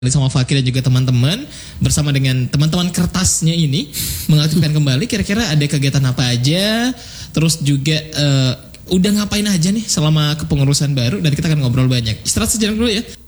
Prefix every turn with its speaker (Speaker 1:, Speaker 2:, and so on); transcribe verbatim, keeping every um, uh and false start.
Speaker 1: sama Fakir dan juga teman-teman bersama dengan teman-teman kertasnya ini mengaktifkan kembali kira-kira ada kegiatan apa aja, terus juga uh, udah ngapain aja nih selama kepengurusan baru, dan kita akan ngobrol banyak. Istirahat sejenak dulu ya.